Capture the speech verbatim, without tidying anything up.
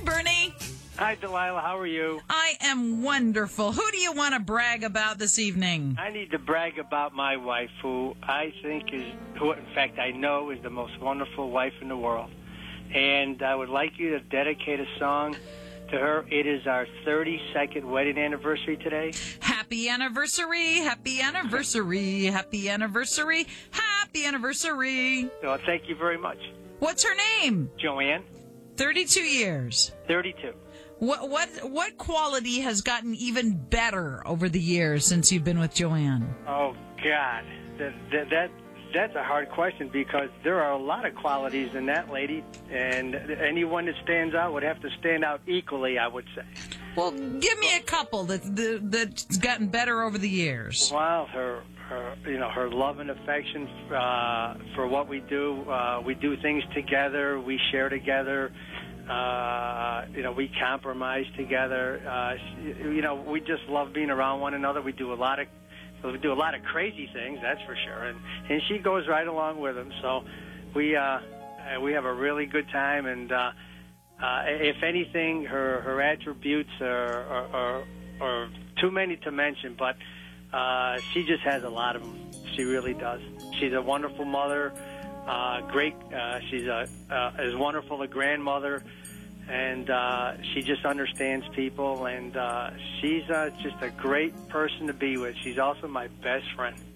Bernie. Hi, Delilah. How are you? I am wonderful. Who do you want to brag about this evening? I need to brag about my wife, who I think is, who in fact I know is the most wonderful wife in the world. And I would like you to dedicate a song to her. It is our thirty-second wedding anniversary today. Happy anniversary, happy anniversary, happy anniversary, happy anniversary. So thank you very much. What's her name? Joanne. thirty-two years. thirty-two. What what what quality has gotten even better over the years since you've been with Joanne? Oh, God. That, that, that That's a hard question because there are a lot of qualities in that lady, and anyone that stands out would have to stand out equally, I would say. Well, give me a couple that, that, that's gotten better over the years. Well, her, her you know, her love and affection uh, for what we do. Uh, we do things together. We share together. Uh, you know, we compromise together. Uh, you know, we just love being around one another. We do a lot of we do a lot of crazy things, that's for sure. And and she goes right along with them. So we uh, we have a really good time. And uh, uh, if anything, her her attributes are, are, are, are too many to mention, but uh, she just has a lot of them. She really does. She's a wonderful mother. Uh, great. Uh, she's a uh, as wonderful a grandmother, and uh, she just understands people. And uh, she's uh, just a great person to be with. She's also my best friend.